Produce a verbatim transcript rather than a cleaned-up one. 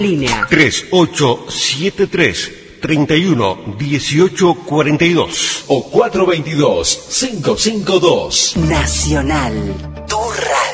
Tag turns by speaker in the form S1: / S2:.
S1: Línea
S2: tres ocho siete tres, treinta y uno, dieciocho cuarenta y dos
S3: o cuatro veintidós, cinco cincuenta y dos.
S1: Nacional, tu radio.